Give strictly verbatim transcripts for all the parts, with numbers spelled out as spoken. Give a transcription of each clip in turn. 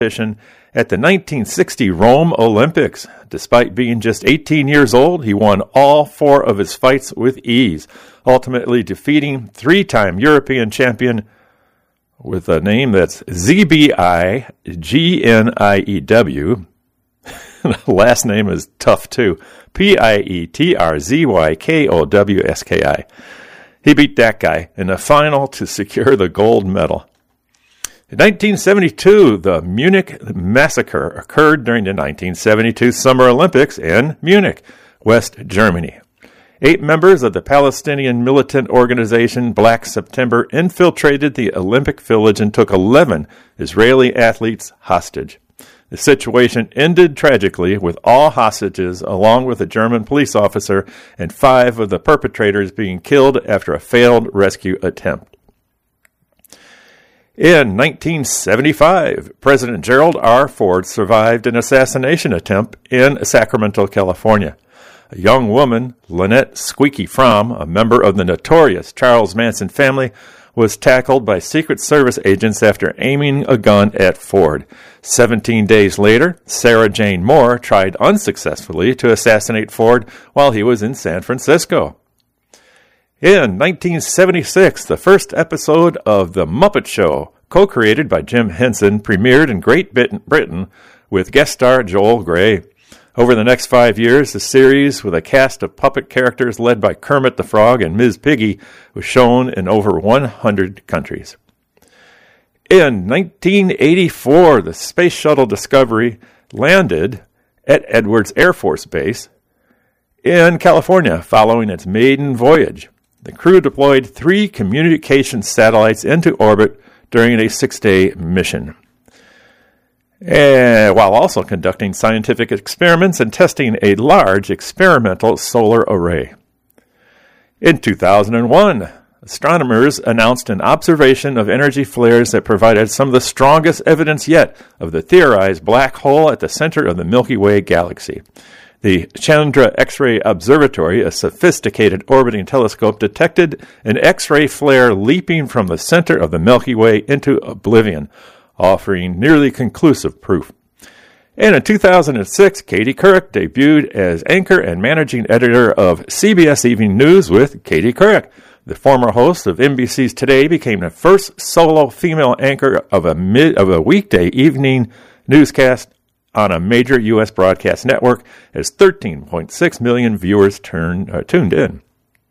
at the nineteen sixty Rome Olympics. Despite being just eighteen years old, he won all four of his fights with ease, ultimately defeating three-time European champion with a name that's Z B I G N I E W. The last name is tough, too. P I E T R Z Y K O W S K I. He beat that guy in the final to secure the gold medal. In nineteen seventy-two, the Munich Massacre occurred during the nineteen seventy-two Summer Olympics in Munich, West Germany. Eight members of the Palestinian militant organization Black September infiltrated the Olympic Village and took eleven Israeli athletes hostage. The situation ended tragically with all hostages, along with a German police officer, and five of the perpetrators being killed after a failed rescue attempt. In nineteen seventy-five, President Gerald R. Ford survived an assassination attempt in Sacramento, California. A young woman, Lynette Squeaky Fromm, a member of the notorious Charles Manson family, was tackled by Secret Service agents after aiming a gun at Ford. Seventeen days later, Sarah Jane Moore tried unsuccessfully to assassinate Ford while he was in San Francisco. In nineteen seventy-six, the first episode of The Muppet Show, co-created by Jim Henson, premiered in Great Britain with guest star Joel Grey. Over the next five years, the series, with a cast of puppet characters led by Kermit the Frog and Miz Piggy, was shown in over one hundred countries. In nineteen eighty-four, the Space Shuttle Discovery landed at Edwards Air Force Base in California following its maiden voyage. The crew deployed three communication satellites into orbit during a six-day mission, and while also conducting scientific experiments and testing a large experimental solar array. In two thousand one, astronomers announced an observation of energy flares that provided some of the strongest evidence yet of the theorized black hole at the center of the Milky Way galaxy. The Chandra X-ray Observatory, a sophisticated orbiting telescope, detected an X-ray flare leaping from the center of the Milky Way into oblivion, offering nearly conclusive proof. And in two thousand six, Katie Couric debuted as anchor and managing editor of C B S Evening News with Katie Couric. The former host of N B C's Today became the first solo female anchor of a mid of a weekday evening newscast on a major U S broadcast network, as thirteen point six million viewers turned, uh, tuned in.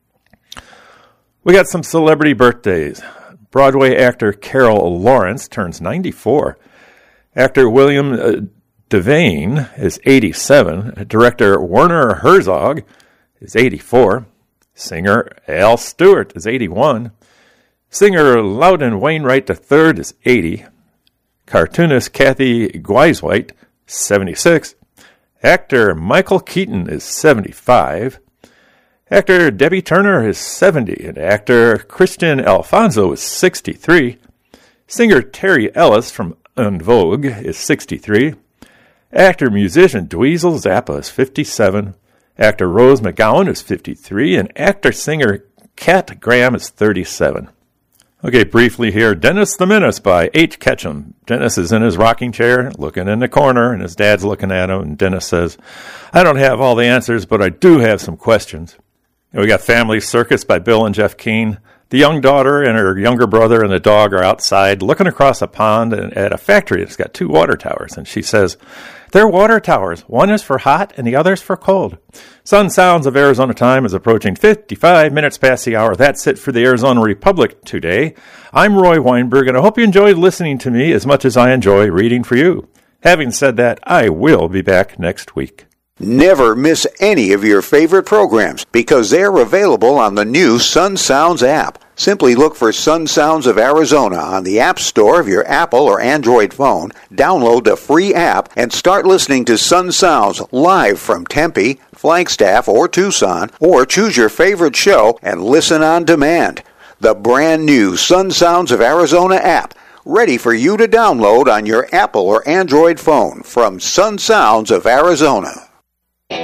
We got some celebrity birthdays. Broadway actor Carol Lawrence turns ninety-four. Actor William uh, Devane is eighty-seven. Director Werner Herzog is eighty-four. Singer Al Stewart is eighty-one. Singer Loudon Wainwright the third is eighty. Cartoonist Kathy Gweisweit, seventy-six. Actor Michael Keaton is seventy-five. Actor Debbie Turner is seventy, and actor Christian Alfonso is sixty-three. Singer Terry Ellis from En Vogue is sixty-three. Actor-musician Dweezil Zappa is fifty-seven. Actor Rose McGowan is fifty-three, and actor-singer Kat Graham is thirty-seven. Okay, briefly here, Dennis the Menace by H. Ketchum. Dennis is in his rocking chair, looking in the corner, and his dad's looking at him, and Dennis says, "I don't have all the answers, but I do have some questions." And we got Family Circus by Bill and Jeff Keane. The young daughter and her younger brother and the dog are outside looking across a pond at a factory that's got two water towers, and she says, "They're water towers. One is for hot and the other's for cold." Sun Sounds of Arizona time is approaching fifty-five minutes past the hour. That's it for the Arizona Republic today. I'm Roy Weinberg, and I hope you enjoyed listening to me as much as I enjoy reading for you. Having said that, I will be back next week. Never miss any of your favorite programs because they're available on the new Sun Sounds app. Simply look for Sun Sounds of Arizona on the App Store of your Apple or Android phone, download the free app, and start listening to Sun Sounds live from Tempe, Flagstaff, or Tucson, or choose your favorite show and listen on demand. The brand new Sun Sounds of Arizona app, ready for you to download on your Apple or Android phone from Sun Sounds of Arizona.